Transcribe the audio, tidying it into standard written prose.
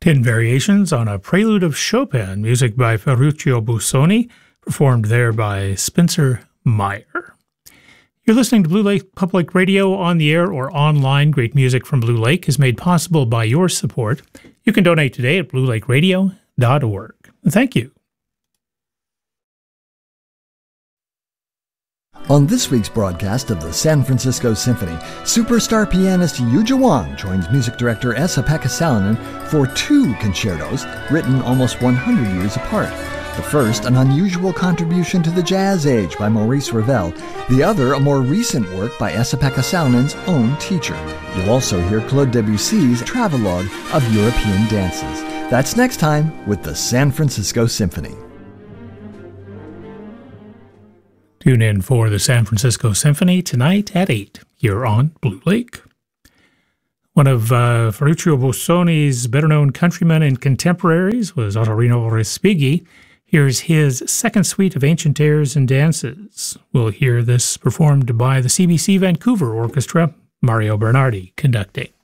10 variations on a prelude of Chopin, music by Ferruccio Busoni, performed there by Spencer Meyer. You're listening to Blue Lake Public Radio on the air or online. Great music from Blue Lake is made possible by your support. You can donate today at bluelakeradio.org. Thank you. On this week's broadcast of the San Francisco Symphony, superstar pianist Yuja Wang joins music director Esa-Pekka Salonen for two concertos written almost 100 years apart. The first, an unusual contribution to the jazz age by Maurice Ravel. The other, a more recent work by Esa-Pekka Salonen's own teacher. You'll also hear Claude Debussy's travelogue of European dances. That's next time with the San Francisco Symphony. Tune in for the San Francisco Symphony tonight at 8 here on Blue Lake. One of Ferruccio Busoni's better-known countrymen and contemporaries was Ottorino Respighi. Here's his second suite of ancient airs and dances. We'll hear this performed by the CBC Vancouver Orchestra, Mario Bernardi conducting.